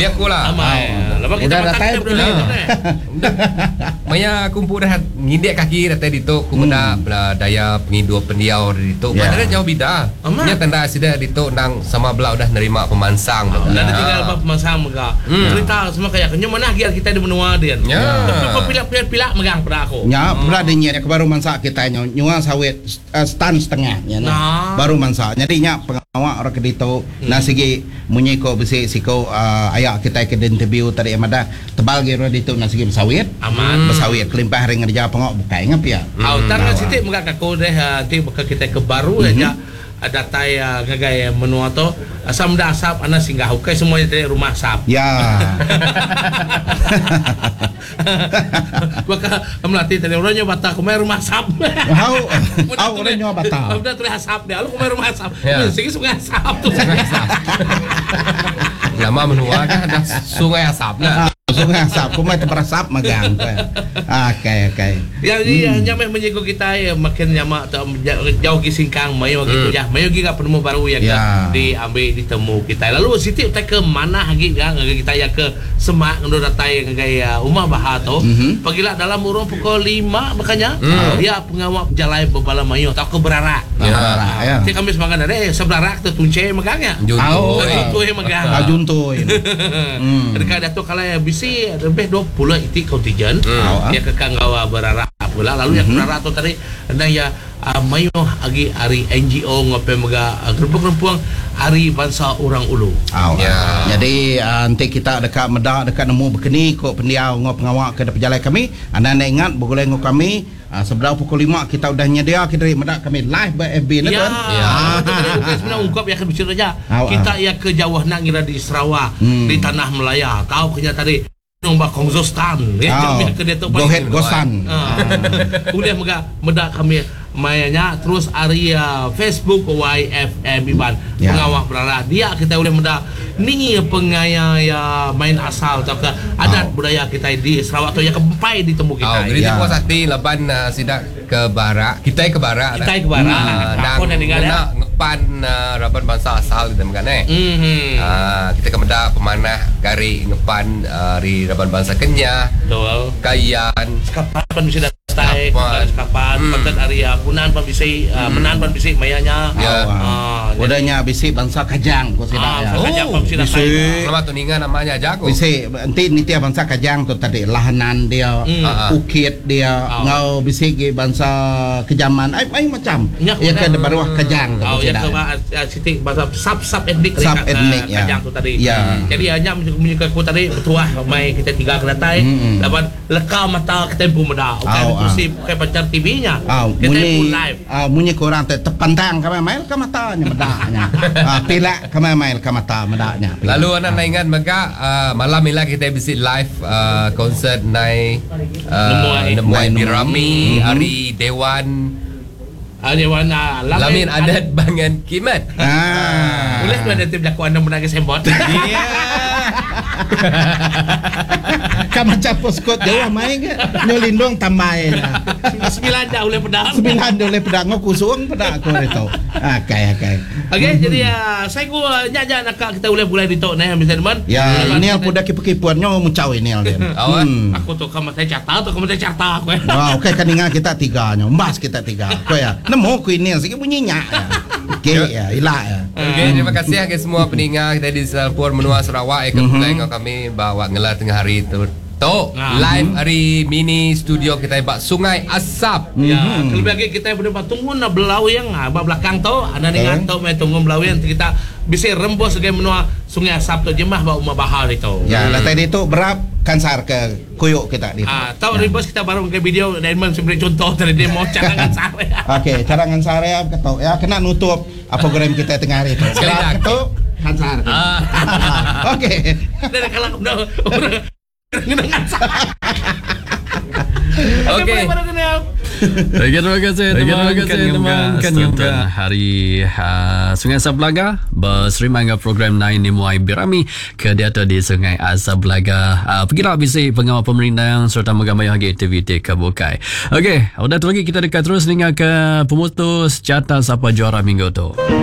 Biar aku lah. Lepas kita masak kita Maya kumpul dah ngindek kaki datang ditok ku benda daya pengidu pendiau ditok. Padahal jauh beda. Nya tanda sida ditok nang sama belau dah nerima pemansang. Dah tinggal pemansang mega. Cerita semua kayak nya mana giat kita di benua dia. Tapi pilak megang pada aku. Ya, berada nya baru mansa kita nyua sawit stan setengah nya. Baru mansa. Jadi nya pengawak orang kedito na sige munyeko besi siko ayak kita ke interview tadi amada tebal ge ro dito na sige sawit. Aman. Sawit kelimpah ring kerja pengok bukai ngap ya. Tarang sitik mega kako deh nanti bakal kita ke baru aja ada tay gagai menua to asam dah asap ana singgah hukai semuanya dari rumah asap. Ya. Maka melatih tadi orangnya bata kumai rumah asap. Au orangnya bata. Udah tulis asap dia, lu kumai rumah asap. Segi sungai asap tu. Lama menua kan ada sungai asap lah. Sungai asap, kumai tempat asap magang. Okay. Ya, nyamai menyinggung kita ya makin nyamak jauh ki singkang mayo gitu ya. Mayo gi ka penemu baru ya diambil ditemu kita. Lalu Siti kita ke mana lagi ya kita ya ke Semak ndu datai gaya Umah Bahato. Pagilah dalam urung pukul 5 makanya dia pengawak jalai bebala mayo tak ke Berarak. Ya. Kita kami semangat ada seberarak tu tunce megangnya. Junto megang. Junto. Dekat datuk kala bisi lebih 20 itik kontijen. Dia ke Kanggawa Berarak pula lalu yang Berarak tu tadi ada ya mayo agi hari NGO ngope mega gerempuk-gerempuang hari bangsa orang ulu. Jadi nanti kita dekat medak dekat nemu berkeni kok pendiau ngop pengawak ke pejalan kami. Anda ingat boleh ngop kami sebelah pukul 5 kita udah nyedia kita dari medak kami live by FB ni kan. Sebenarnya ungkap yang akan bicara aja. Kita ya ke jauh nak ngira di Sarawak di tanah Melaya. Tahu kenya tadi nombak Kongzostan ya ke dia tu Gohet Gosan. Udah medak kami mayanya terus area Facebook YFM Iban pengawak Berarak dia kita boleh mendak ni pengaya ya main asal atau ke adat budaya kita di Sarawak tu yang kempai ditemu kita. Jadi puas hati laban sidak ke Barak. Kita ke Barak. Aku nak tinggal ya. Ngepan raban bangsa asal kita mengenai. Kita ke mendak pemanah gari ngepan ri raban bangsa Kenyah. Betul. Kayan. Kapan bisa datang? Kapan? Konten area punan pan bisi menan pan bisi mayanya. Udahnya bisi bangsa Kajang kau tidak ya. Kajang pan bisi datang. Nama tuningan namanya jago. Bisi nanti nitia bangsa Kajang tu tadi lahanan dia, ukit dia, ngau bisi ge bangsa kejaman ai macam. Ya ke baru Kajang tu tidak. Ya ke Siti bangsa sub etnik Kajang tu tadi. Jadi hanya menyukai aku tadi bertuah mai kita tiga ke datai. Lawan leka mata kita pun muda. Kursi pakai pacar TV-nya. Kita pun live. Munyi korang tepantang kami mail ke matanya medaknya. Pilak kami mail ke mata medaknya. Lalu anak ingat mega malam ini kita visit live konsert nai Nemuai Birami hari Dewan Lamin Adat Bangan Kimat. Boleh tu ada tim jagoan yang menangis sembot. Kan macam poskot jauh main ke nyolindong tamai lah 9 dah oleh pedang kusung pedang aku itu. Okay, jadi saya ku nyaja nak kita boleh ditok nah bisa teman. Ya ini yang pudak kipuannya muncau ini dia. Aku tu kamu saya carta aku. Okey kan ingat kita tiga nya mbas kita tiga ko ya nemu ku ini sikit bunyinya ya. Okey ya ilah ya. Okey terima kasih ke semua pendengar kita di Selapur Menua Sarawak yang kami bawa ngelar tengah hari itu live hari mini studio kita bak Sungai Asap. Lebih lagi kita boleh tunggu na belau yang belakang tu ada dengan tu mai tunggu belau yang kita bisa rembus sebagai menua Sungai Asap tu jemah ba Umah Bahar itu. Ya lah tadi tu berap kansar ke kuyuk kita di. Tahu rembus kita baru ke video Diamond sebagai contoh dari demo cadangan sare. Okey, cadangan sare ketok ya kena nutup program kita tengah hari tu. Ketok kansar. Okey. Dari kalau orang Okey. Terima kasih teman Newton hari Sungai Asap Belaga berserimanga program 9 Nemuai Birami ke diata di Sungai Asap Belaga. Pergilah bisik pengawal pemerintah serta megamai lagi aktiviti kebukai. Okey, udah tu lagi kita dekat terus dengan ke pemutus carta siapa juara minggu tu.